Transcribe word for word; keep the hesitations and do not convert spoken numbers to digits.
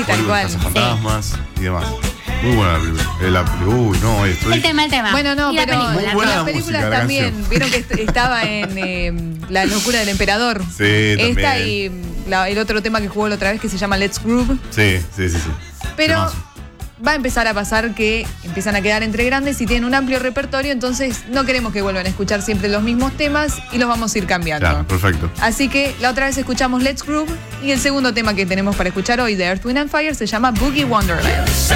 tal cual. Fantasmas y demás. Muy buena la película. Eh, la, uy, no, estoy... El tema, el tema. Bueno, no, Y la pero película. Muy buena las la películas música, la también. canción. Vieron que est- estaba en eh, La locura del emperador. Sí, Esta también. y la- el otro tema que jugó la otra vez que se llama Let's Groove. Sí, sí, sí, sí. Pero Temazo. va a empezar a pasar que empiezan a quedar entre grandes y tienen un amplio repertorio, entonces no queremos que vuelvan a escuchar siempre los mismos temas y los vamos a ir cambiando. Claro, perfecto. Así que la otra vez escuchamos Let's Groove y el segundo tema que tenemos para escuchar hoy de Earth, Wind and Fire se llama Boogie Wonderland.